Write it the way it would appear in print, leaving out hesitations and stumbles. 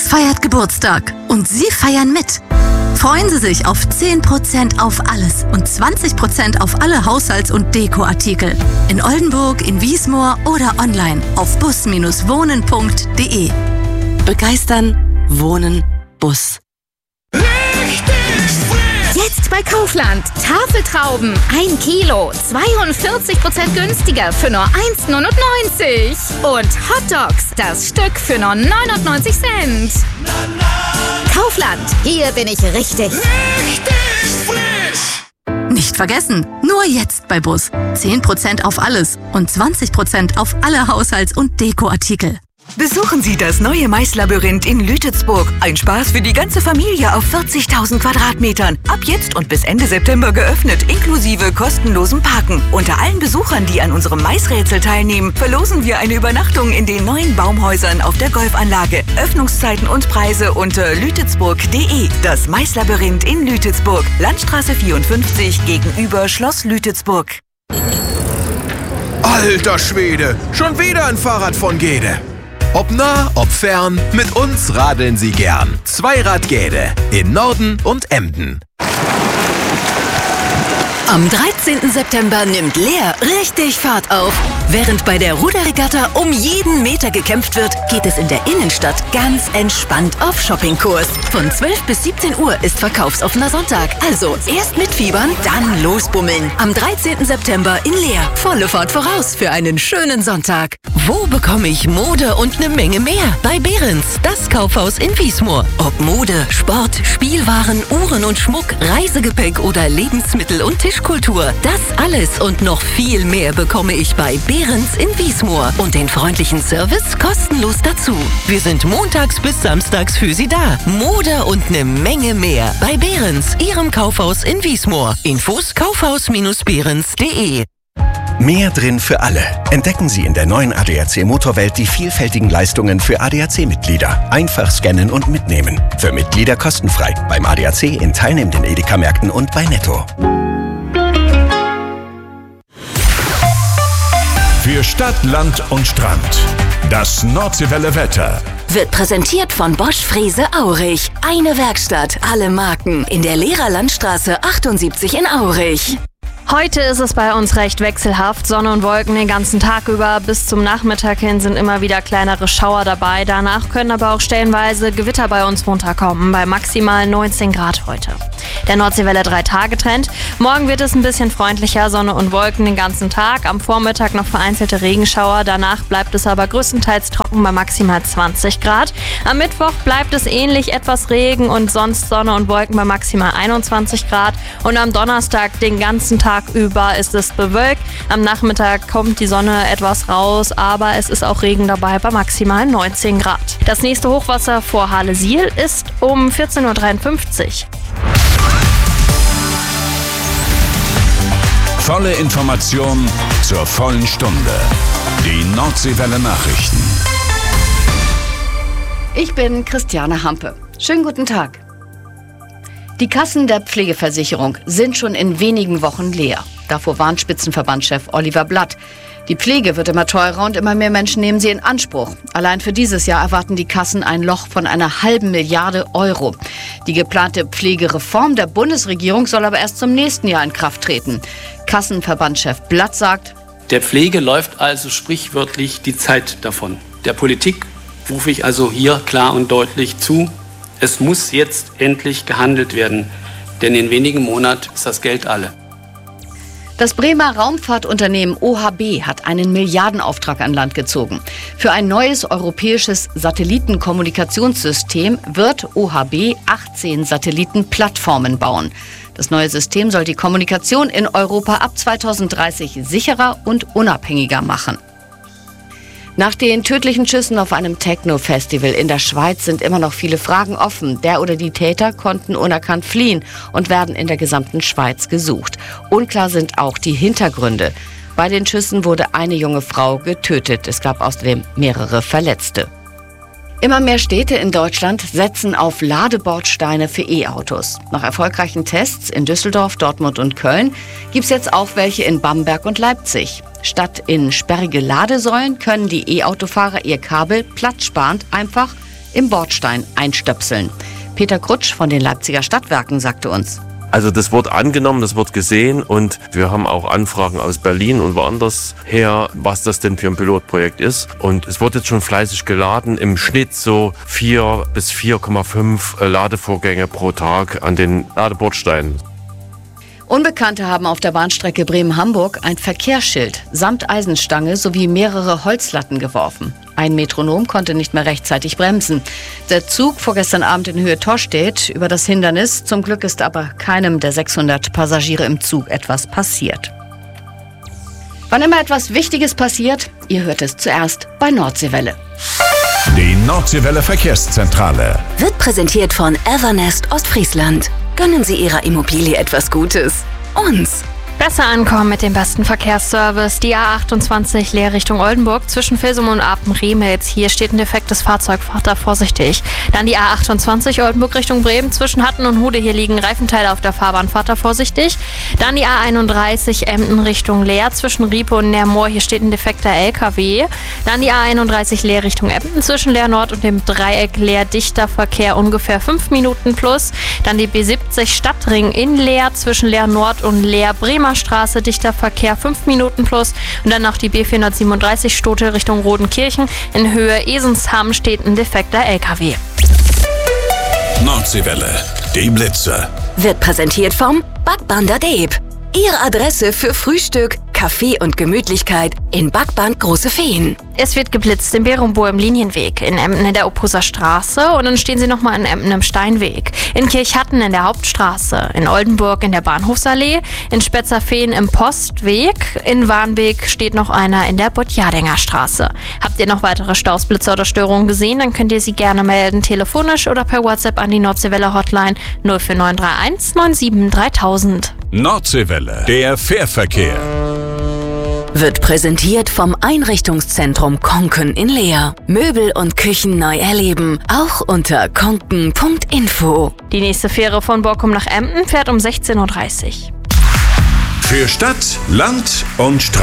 feiert Geburtstag und Sie feiern mit. Freuen Sie sich auf 10% auf alles und 20% auf alle Haushalts- und Dekoartikel. In Oldenburg, in Wiesmoor oder online auf bus-wohnen.de. Begeistern, wohnen, Bus. Jetzt bei Kaufland. Tafeltrauben 1 Kilo, 42% günstiger für nur 1,99. Und Hotdogs, das Stück für nur 99 Cent. Kaufland, hier bin ich richtig. Richtig frisch! Nicht vergessen, nur jetzt bei Bus. 10% auf alles und 20% auf alle Haushalts- und Dekoartikel. Besuchen Sie das neue Maislabyrinth in Lütetsburg. Ein Spaß für die ganze Familie auf 40.000 Quadratmetern. Ab jetzt und bis Ende September geöffnet, inklusive kostenlosem Parken. Unter allen Besuchern, die an unserem Maisrätsel teilnehmen, verlosen wir eine Übernachtung in den neuen Baumhäusern auf der Golfanlage. Öffnungszeiten und Preise unter lütetsburg.de. Das Maislabyrinth in Lütetsburg. Landstraße 54 gegenüber Schloss Lütetsburg. Alter Schwede, schon wieder ein Fahrrad von Gede. Ob nah, ob fern, mit uns radeln Sie gern. Zweirad Gede in Norden und Emden. Am 13. September nimmt Leer richtig Fahrt auf. Während bei der Ruderregatta um jeden Meter gekämpft wird, geht es in der Innenstadt ganz entspannt auf Shoppingkurs. Von 12 bis 17 Uhr ist verkaufsoffener Sonntag. Also erst mitfiebern, dann losbummeln. Am 13. September in Leer. Volle Fahrt voraus für einen schönen Sonntag. Wo bekomme ich Mode und eine Menge mehr? Bei Behrens, das Kaufhaus in Wiesmoor. Ob Mode, Sport, Spielwaren, Uhren und Schmuck, Reisegepäck oder Lebensmittel und Tischkultur. Das alles und noch viel mehr bekomme ich bei Behrens in Wiesmoor. Und den freundlichen Service kostenlos dazu. Wir sind montags bis samstags für Sie da. Mode und eine Menge mehr. Bei Behrens, Ihrem Kaufhaus in Wiesmoor. Infos kaufhaus-behrens.de. Mehr drin für alle. Entdecken Sie in der neuen ADAC Motorwelt die vielfältigen Leistungen für ADAC-Mitglieder. Einfach scannen und mitnehmen. Für Mitglieder kostenfrei. Beim ADAC in teilnehmenden Edeka-Märkten und bei Netto. Für Stadt, Land und Strand. Das Nordseewelle Wetter. Wird präsentiert von Bosch Frese Aurich. Eine Werkstatt, alle Marken. In der Lehrerlandstraße 78 in Aurich. Heute ist es bei uns recht wechselhaft. Sonne und Wolken den ganzen Tag über. Bis zum Nachmittag hin sind immer wieder kleinere Schauer dabei. Danach können aber auch stellenweise Gewitter bei uns runterkommen. Bei maximal 19 Grad heute. Der Nordseewelle 3-Tage-Trend. Morgen wird es ein bisschen freundlicher. Sonne und Wolken den ganzen Tag. Am Vormittag noch vereinzelte Regenschauer. Danach bleibt es aber größtenteils trocken bei maximal 20 Grad. Am Mittwoch bleibt es ähnlich, etwas Regen und sonst Sonne und Wolken bei maximal 21 Grad. Und am Donnerstag den ganzen Tag über ist es bewölkt. Am Nachmittag kommt die Sonne etwas raus, aber es ist auch Regen dabei bei maximal 19 Grad. Das nächste Hochwasser vor Halesiel ist um 14.53 Uhr. Volle Information zur vollen Stunde. Die Nordseewelle Nachrichten. Ich bin Christiane Hampe. Schönen guten Tag. Die Kassen der Pflegeversicherung sind schon in wenigen Wochen leer. Davor warnt Spitzenverbandschef Oliver Blatt. Die Pflege wird immer teurer und immer mehr Menschen nehmen sie in Anspruch. Allein für dieses Jahr erwarten die Kassen ein Loch von einer halben Milliarde Euro. Die geplante Pflegereform der Bundesregierung soll aber erst zum nächsten Jahr in Kraft treten. Kassenverbandschef Blatt sagt: Der Pflege läuft also sprichwörtlich die Zeit davon. Der Politik rufe ich also hier klar und deutlich zu: Es muss jetzt endlich gehandelt werden, denn in wenigen Monaten ist das Geld alle. Das Bremer Raumfahrtunternehmen OHB hat einen Milliardenauftrag an Land gezogen. Für ein neues europäisches Satellitenkommunikationssystem wird OHB 18 Satellitenplattformen bauen. Das neue System soll die Kommunikation in Europa ab 2030 sicherer und unabhängiger machen. Nach den tödlichen Schüssen auf einem Techno-Festival in der Schweiz sind immer noch viele Fragen offen. Der oder die Täter konnten unerkannt fliehen und werden in der gesamten Schweiz gesucht. Unklar sind auch die Hintergründe. Bei den Schüssen wurde eine junge Frau getötet. Es gab außerdem mehrere Verletzte. Immer mehr Städte in Deutschland setzen auf Ladebordsteine für E-Autos. Nach erfolgreichen Tests in Düsseldorf, Dortmund und Köln gibt es jetzt auch welche in Bamberg und Leipzig. Statt in sperrige Ladesäulen können die E-Autofahrer ihr Kabel platzsparend einfach im Bordstein einstöpseln. Peter Krutsch von den Leipziger Stadtwerken sagte uns: Also das wird angenommen, das wird gesehen und wir haben auch Anfragen aus Berlin und woanders her, was das denn für ein Pilotprojekt ist. Und es wird jetzt schon fleißig geladen, im Schnitt so 4 bis 4,5 Ladevorgänge pro Tag an den Ladebordsteinen. Unbekannte haben auf der Bahnstrecke Bremen-Hamburg ein Verkehrsschild samt Eisenstange sowie mehrere Holzlatten geworfen. Ein Metronom konnte nicht mehr rechtzeitig bremsen. Der Zug fuhr gestern Abend in Höhe Torstedt über das Hindernis. Zum Glück ist aber keinem der 600 Passagiere im Zug etwas passiert. Wann immer etwas Wichtiges passiert, ihr hört es zuerst bei Nordseewelle. Die Nordseewelle Verkehrszentrale Wird präsentiert von Evernest Ostfriesland. Gönnen Sie Ihrer Immobilie etwas Gutes. Uns. Besser ankommen mit dem besten Verkehrsservice. Die A28 Leer Richtung Oldenburg zwischen Vilsum und Apen-Remitz. Hier steht ein defektes Fahrzeug, fahrt da vorsichtig. Dann die A28 Oldenburg Richtung Bremen zwischen Hatten und Hude. Hier liegen Reifenteile auf der Fahrbahn, fahrt da vorsichtig. Dann die A31 Emden Richtung Leer zwischen Riepe und Neermoor. Hier steht ein defekter LKW. Dann die A31 Leer Richtung Emden zwischen Leer Nord und dem Dreieck Leer dichter Verkehr ungefähr 5 Minuten plus. Dann die B70 Stadtring in Leer zwischen Leer Nord und Leer Bremer Straße, dichter Verkehr 5 Minuten plus. Und dann noch die B437 Stote Richtung Rodenkirchen. In Höhe Esensham steht ein defekter LKW. Nordseewelle, die Blitze. Wird präsentiert vom Backbander Deeb. Ihre Adresse für Frühstück, Kaffee und Gemütlichkeit in Backband Große Feen. Es wird geblitzt in Berumbo im Linienweg, in Emden in der Opposer Straße und dann stehen sie nochmal in Emden im Steinweg, in Kirchhatten in der Hauptstraße, in Oldenburg in der Bahnhofsallee, in Spetzerfehn im Postweg, in Warnbeek steht noch einer in der Botjardinger Straße. Habt ihr noch weitere Staus, Blitze oder Störungen gesehen, dann könnt ihr sie gerne melden, telefonisch oder per WhatsApp an die Nordseewelle Hotline 04931 97 3000. Nordseewelle, der Fährverkehr. Wird präsentiert vom Einrichtungszentrum Konken in Leer. Möbel und Küchen neu erleben, auch unter konken.info. Die nächste Fähre von Borkum nach Emden fährt um 16:30 Uhr. Für Stadt, Land und Straße.